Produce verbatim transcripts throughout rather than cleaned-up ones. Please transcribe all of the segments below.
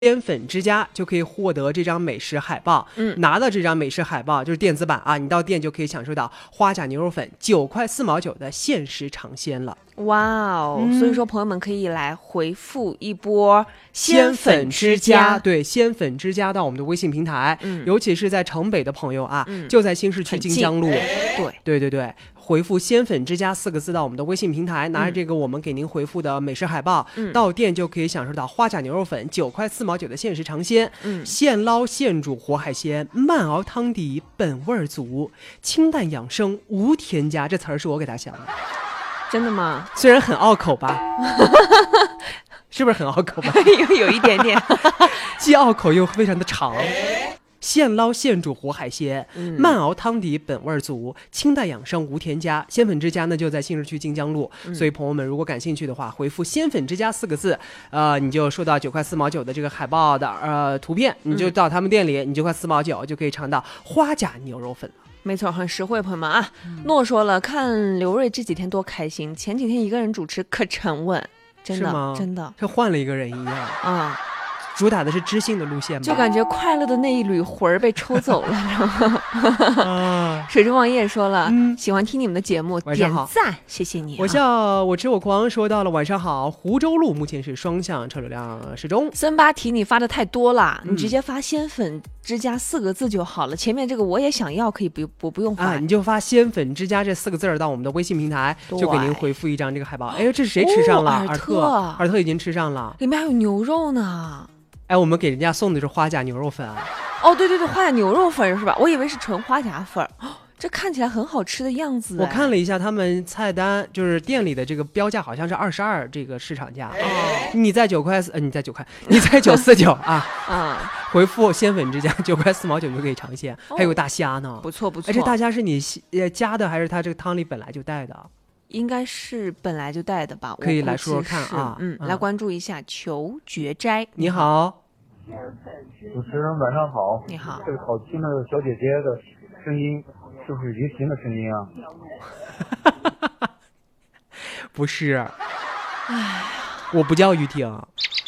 鲜粉之家就可以获得这张美食海报。嗯，拿到这张美食海报就是电子版啊，你到店就可以享受到花甲牛肉粉九块四毛九的限时尝鲜了。 哇哦、嗯！所以说朋友们可以来回复一波鲜粉之家，对，鲜粉之家到我们的微信平台，嗯，尤其是在城北的朋友啊，嗯、就在新市区金江路， 对对对对。回复鲜粉之家四个字到我们的微信平台，拿着这个我们给您回复的美食海报、嗯、到店就可以享受到花甲牛肉粉九块四毛九的限时尝鲜、嗯、现捞现煮活海鲜，慢熬汤底本味足，清淡养生无添加。这词儿是我给他想的。 真的吗？ 虽然很拗口吧是不是很拗口吧有, 有一点点既拗口又非常的长。现捞现煮活海鲜、嗯、慢熬汤底本味足，清淡养生无添加。鲜粉之家呢就在新市区金江路、嗯、所以朋友们如果感兴趣的话，回复鲜粉之家四个字，呃，你就收到九块四毛九的这个海报的呃图片，你就到他们店里，嗯、你九块四毛九就可以尝到花甲牛肉粉了。 没错，很实惠，朋友们啊。诺、嗯、说了，看刘瑞这几天多开心，前几天一个人主持可沉稳，真的， 是吗？ 真的， 像换了一个人一样啊。 主打的是知性的路线吧， 就感觉快乐的那一缕魂儿被抽走了。啊、水中王爷说了、嗯，喜欢听你们的节目，点赞，谢谢你、啊。 我笑我吃我狂说到了晚上好，湖州路目前是双向车流量适中。 森巴提你发的太多了、嗯，你直接发鲜粉之家四个字就好了，前面这个我也想要可以不我不用发、 啊、你就发鲜粉之家这四个字到我们的微信平台，就给您回复一张这个海报。哎，这是谁吃上了？ 哦、尔特尔特已经吃上了， 里面还有牛肉呢。 哎，我们给人家送的是花甲牛肉粉啊！ 哦，对对对，花甲牛肉粉是吧？我以为是纯花甲粉，哦，这看起来很好吃的样子。 我看了一下他们菜单，就是店里的这个标价好像是二十二这个市场价。哦，你在九块四，呃，你在九块，你在九四九啊？啊、嗯，回复鲜粉之家九块四毛九就可以尝鲜，哦、还有大虾呢， 不错不错。 而且大虾是你呃加的，还是它这个汤里本来就带的？ 应该是本来就带的吧？ 可以来说说看啊。 嗯，嗯来关注一下求绝斋。 你好。 主持人晚上好， 你好。 这个好听的小姐姐的声音是不是于婷的声音啊？不是，哎，我不叫于婷，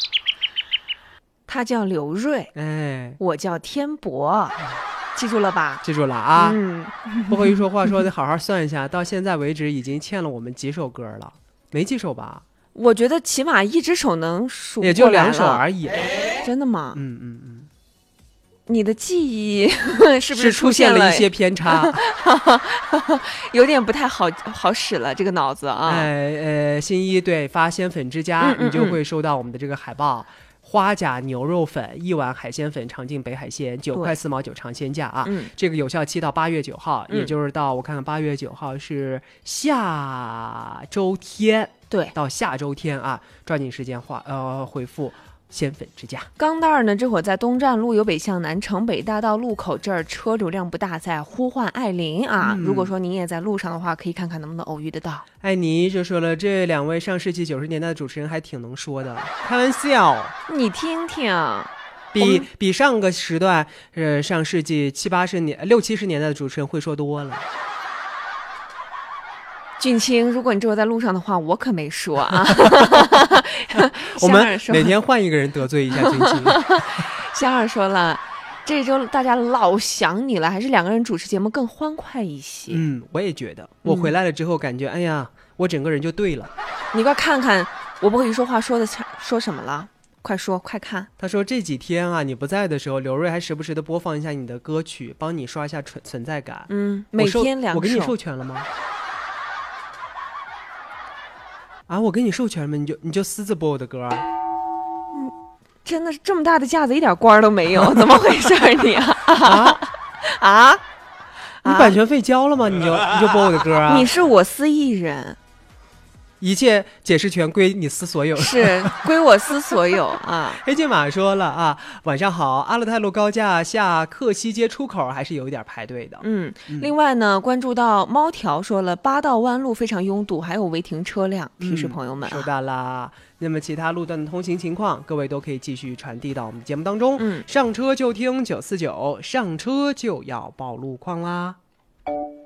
他叫刘瑞， 哎， 我叫天博，记住了吧？ 记住了啊。 嗯， 不会一说话说得好好算一下，到现在为止已经欠了我们几首歌了？没几首吧？ 我觉得起码一只手能数过来了， 也就两首而已。 真的吗？ 嗯嗯嗯。 你的记忆是不是出现了一些偏差？ 有点不太好好使了这个脑子啊。 哎呃，新一对发鲜粉之家、嗯嗯嗯，你就会收到我们的这个海报。花甲牛肉粉一碗海鲜粉尝尽北海鲜，九块四毛九尝鲜价啊、嗯！这个有效期到八月九号、嗯，也就是到我看看八月九号是下周天， 对， 到下周天啊，抓紧时间画呃回复鲜粉之家。 钢蛋儿呢，这会儿在东站路由北向南城北大道路口这儿车流量不大，在呼唤艾琳啊、嗯。如果说你也在路上的话，可以看看能不能偶遇得到。 艾妮就说了，这两位上世纪九十年代的主持人还挺能说的，开玩笑。 你听听， 比比上个时段，呃，上世纪七八十年、六七十年代的主持人会说多了。 俊清，如果你只有在路上的话，我可没说啊。 我们每天换一个人得罪一下俊清。 香儿说了，这周大家老想你了，还是两个人主持节目更欢快一些。 嗯，我也觉得，我回来了之后感觉，嗯、哎呀，我整个人就对了。 你快看看，我不会一说话说的说什么了？快说，快看。 他说这几天啊，你不在的时候，刘瑞还时不时的播放一下你的歌曲，帮你刷一下存存在感。 嗯，每天两首。 我给你授权了吗？啊，我给你授权了，你就你就私自播我的歌。 嗯，真的是这么大的架子，一点官都没有，怎么回事你啊？啊啊！ 你版权费交了吗？你就你就播我的歌啊？ 你是我司艺人。 一切解释权归你司所有， 是归我司所有啊！ 黑骏马说了啊，晚上好，阿勒泰路高架下克西街出口还是有一点排队的。 嗯，嗯另外呢，关注到猫条说了，八道弯路非常拥堵，还有违停车辆，提示朋友们、啊嗯、收到啦。那么其他路段的通行情况，各位都可以继续传递到我们节目当中。嗯，上车就听九四九，上车就要报路况啦。